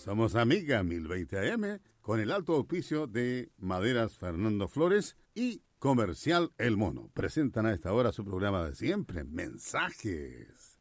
Somos Amiga 1020 AM con el alto auspicio de Maderas Fernando Flores y Comercial El Mono. Presentan a esta hora su programa de siempre, Mensajes.